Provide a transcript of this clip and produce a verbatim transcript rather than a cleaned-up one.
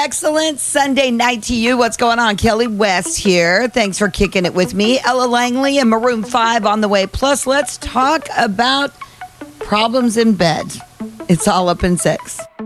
excellent Sunday night to you. What's going on? Kelly West here. Thanks for kicking it with me. Ella Langley and Maroon five on the way. Plus, let's talk about problems in bed. It's all up in six.